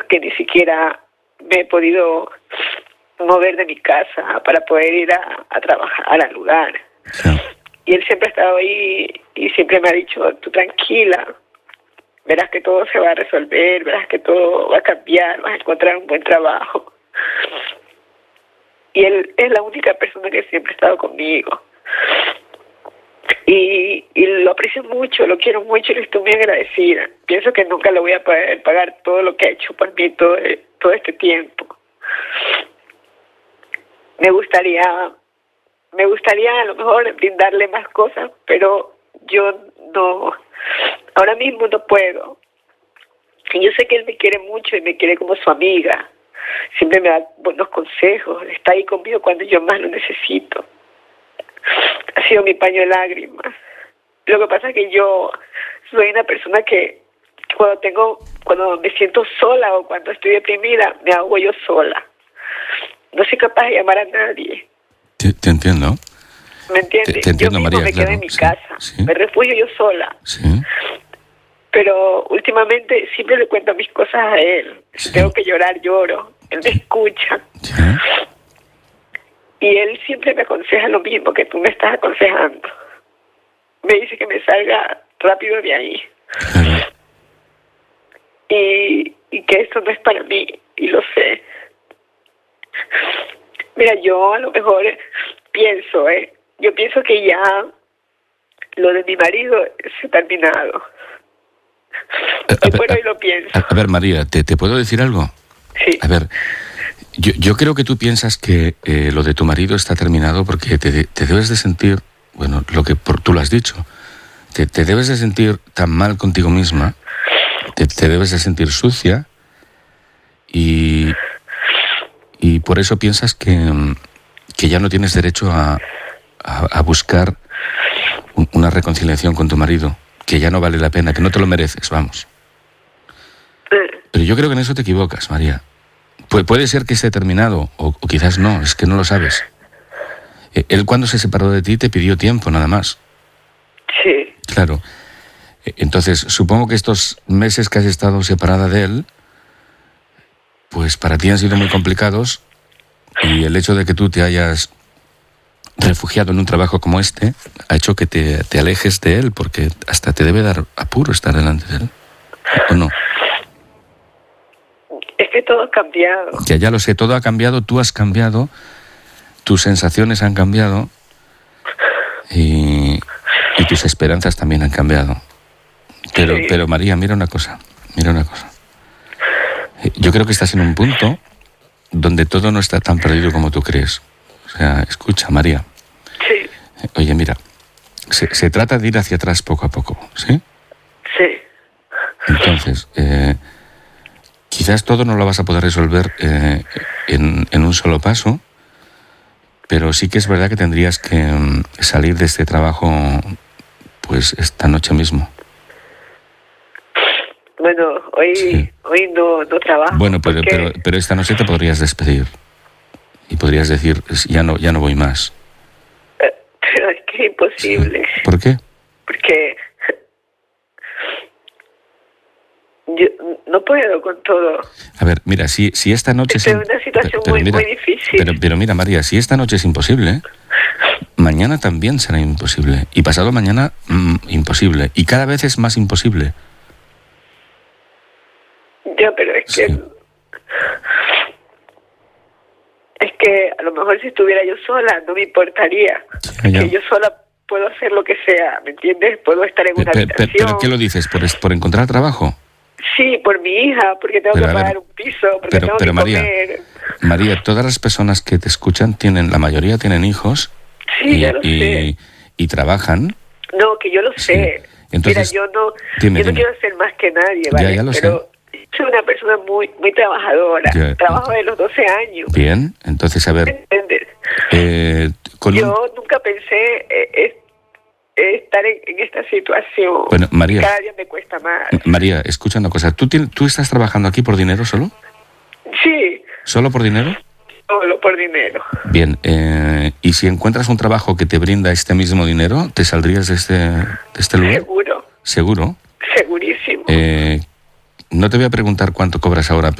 que ni siquiera me he podido mover de mi casa para poder ir a trabajar al lugar. Sí. Y él siempre ha estado ahí y siempre me ha dicho, tú tranquila, verás que todo se va a resolver, verás que todo va a cambiar, vas a encontrar un buen trabajo. Y él es la única persona que siempre ha estado conmigo. Y lo aprecio mucho, lo quiero mucho y le estoy muy agradecida. Pienso que nunca le voy a poder pagar todo lo que ha hecho por mí todo este tiempo. Me gustaría a lo mejor brindarle más cosas, pero yo no, ahora mismo no puedo. Y yo sé que él me quiere mucho y me quiere como su amiga. Siempre me da buenos consejos, está ahí conmigo cuando yo más lo necesito. Ha sido mi paño de lágrimas. Lo que pasa es que yo soy una persona que cuando me siento sola o cuando estoy deprimida, me ahogo yo sola. No soy capaz de llamar a nadie. Te entiendo. ¿Me entiendes? Te entiendo, yo mismo María, me claro. quedo en mi Sí, casa, sí. me refugio yo sola. Sí. Pero últimamente siempre le cuento mis cosas a él. Si Sí. tengo que llorar, lloro. Él me escucha. Sí. Y él siempre me aconseja lo mismo que tú me estás aconsejando. Me dice que me salga rápido de ahí. Claro. Y que esto no es para mí. Y lo sé. Mira, yo a lo mejor yo pienso que ya lo de mi marido se ha terminado. Hoy por hoy lo pienso. A ver, María, ¿te puedo decir algo? Sí. A ver, yo creo que tú piensas que lo de tu marido está terminado porque te debes de sentir, bueno, tú lo has dicho, te debes de sentir tan mal contigo misma, te debes de sentir sucia y por eso piensas que ya no tienes derecho a buscar una reconciliación con tu marido, que ya no vale la pena, que no te lo mereces, vamos. Pero yo creo que en eso te equivocas, María. Puede ser que esté terminado, o quizás no, es que no lo sabes. Él cuando se separó de ti te pidió tiempo, nada más. Sí. Claro. Entonces, supongo que estos meses que has estado separada de él, pues para ti han sido muy complicados, y el hecho de que tú te hayas refugiado en un trabajo como este ha hecho que te alejes de él, porque hasta te debe dar apuro estar delante de él, ¿o no? Es que todo ha cambiado. Ya lo sé, todo ha cambiado, tú has cambiado, tus sensaciones han cambiado y tus esperanzas también han cambiado. Pero María, mira una cosa. Yo creo que estás en un punto donde todo no está tan perdido como tú crees. O sea, escucha, María. Sí. Oye, mira, se trata de ir hacia atrás poco a poco, ¿sí? Sí. Entonces, quizás todo no lo vas a poder resolver en un solo paso, pero sí que es verdad que tendrías que salir de este trabajo pues esta noche mismo. Bueno, hoy no trabajo. Bueno, pero esta noche te podrías despedir y podrías decir, ya no voy más. Pero es que es imposible. Sí. ¿Por qué? Porque yo no puedo con todo. A ver, mira, si esta noche... Estoy en una situación muy difícil. Pero mira, María, si esta noche es imposible, mañana también será imposible. Y pasado mañana, imposible. Y cada vez es más imposible. Ya, pero es que... Sí. Es que a lo mejor si estuviera yo sola no me importaría. Ya. Que yo sola puedo hacer lo que sea, ¿me entiendes? Puedo estar en una habitación. ¿Pero qué lo dices? ¿Por encontrar trabajo? Sí, por mi hija, porque tengo que pagar un piso, porque tengo que María, comer. María, todas las personas que te escuchan la mayoría tienen hijos. Sí, ya lo sé. Y trabajan. No, que yo lo sé. Sí. Entonces, mira, yo dime. no quiero ser más que nadie, ¿vale? Ya lo pero soy una persona muy trabajadora. Trabajo de los 12 años. Bien, entonces, a ver... ¿Entiendes? Yo nunca pensé estar en esta situación. Bueno, María... Cada día me cuesta más. María, escucha una cosa. ¿Tú estás trabajando aquí por dinero solo? Sí. ¿Solo por dinero? Solo por dinero. Bien, y si encuentras un trabajo que te brinda este mismo dinero, ¿te saldrías de este lugar? Seguro. ¿Seguro? Segurísimo. No te voy a preguntar cuánto cobras ahora,